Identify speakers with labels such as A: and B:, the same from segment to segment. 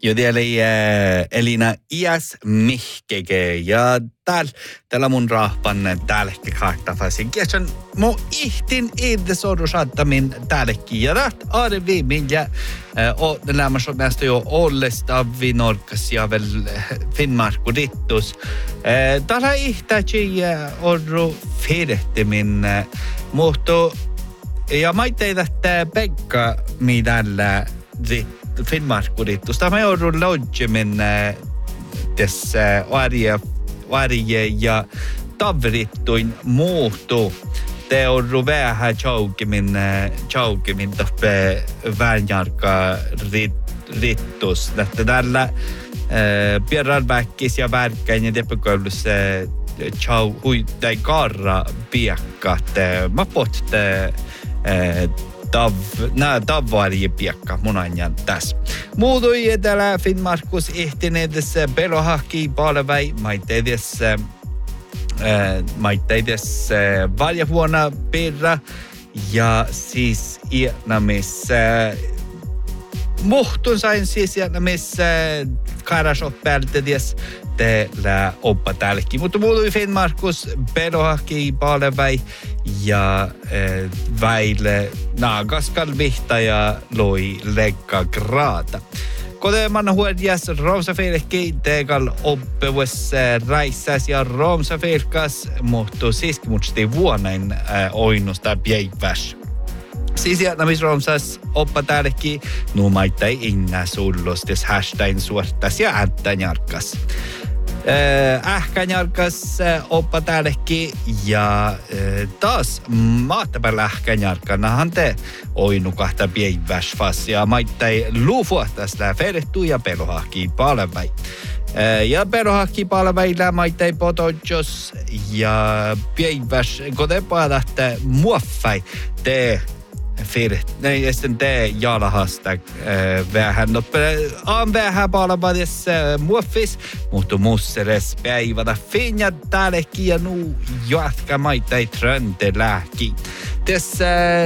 A: Joten Elina iäs mihkeke ja täällä mun rahpan täällekin kahtafasin. Kiesän mo ihtin iddesorusatamin täällekin ja raht arvimin ja lämmäs on näistä jo ollesta vinorkas ja vel Finnmarku dittus. Täällä ihtäji orru firehtimin mutta ja maitteita Pekka midällä Finnmarku dittus. Tämä on ollut lodgemin tässä arje ja tavrittuin muuttu. Te on ollut vähän chaukimin toppe värnjarka rittus. Tällä pierranväkkis ja värkkäin ja tepekoulussa huittai karra piekkat. Mä potte tavvarje piekka munanjan tässä. Muutui etelä Finnmarkus ihtinedes pelohakki palvei maittedes valjahuona perra ja siis iänamis muhtun sain siis iänamis karasoppäältädes teillä oppa täälläkin. Mutta muutui Finnmarkus pelohakki palvei ja väille naagaskalvihta ja loi legga graata. Kodeman huodjas Romsafirkki tegal oppeves raissas ja Romsafirkas muhtu siskimutsti vuonain oinnusta päiväs. Siis jätnamis Romsas oppa täällekin nuumaittai inna sullostes hastain suortas ja ättänjarkas. Ähkänjarkas oppa täällekin ja taas maattapäällä ähkänjarkanahan te oinu kahta päiväs fas ja maittai luufuhtas lää ferehtuu ja pelohahki palvei. Ja pelohahki palveilla maittai potojos ja päiväs kodepadatte muoffai te nej, esten te jalahasta vähän on vähän palvades muoffis, mutta musseres päivätä finja täällekin ja nu jatka maittai tröntelääkin. Tässä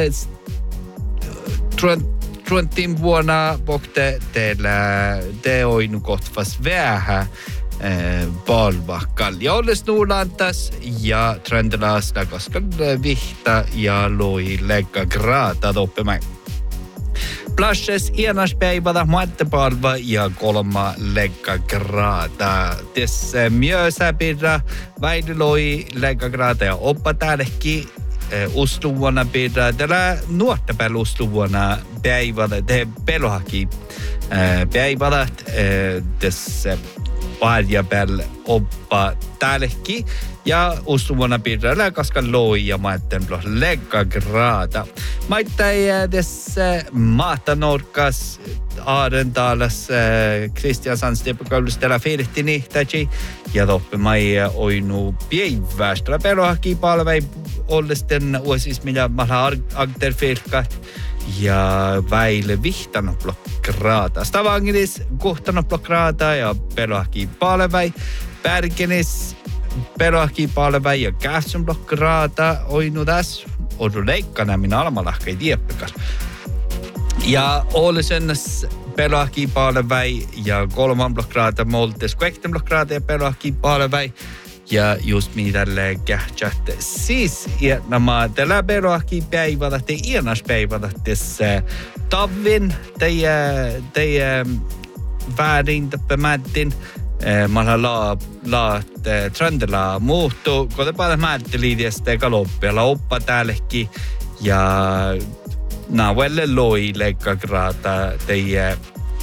A: tröntin vuonna vokte te oinu kohtfas vähän palvakkal. Ja olles nuulantas ja tröndelaasta koska vihta ja loi legga graata toppemäin. Plashes iänaspäivätä maattapalva ja kolma legga graata. Tässä myösäpirra väili loi legga graata ja oppa täällekin ustuvuonna pidä. Tällä nuottapäällä ustuvuonna päivätä te pelohaki päivätä tässä Arjapel oppa täällekin ja ustuvuonna pidällä koska loi ja maitten legga graata. Maittai tässä maatanorkas Aarentalas Kristiansans tepokoulussa täällä firttinihtäji ja toppe mai oinu päivästä. Pelohaki palvei ollesten uosis mitä maha agterfirkat ja väille vihtanoplograata. Stavangilis kuhtanoplograata ja pelohaki palvei. Pärkenis pelohaki palvei ja kähtsonoplograata oinu tässä. Odu leikkana minä almalahkei tieppekas. Ja Ålesennas pelohaki palvei ja kolmanblokgraata moltes kuektenblokgraata ja pelohaki palvei. Ja just mitälle kähtsät. Siis nämä tällä pelohaki päivällä te iänaspäivällä tässä tavin teidän väärin tappamättin. Mä laat tröndellä muuttuu, kun te paljon määtteliidiestä galoppia oppa täällekin ja naavelle loi leggagraata teidän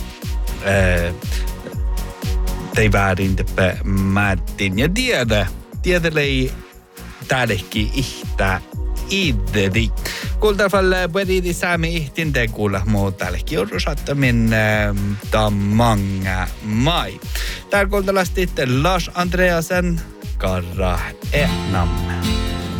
A: väärin tappamättin. Ja tiedälei täällekin ihtä iddi. Kultafalla puhutaan saamme ihtin tegulla muutaallekin orusattamin tammanga mai. Täällä kultalastit Lars Andreasen Karra Enam.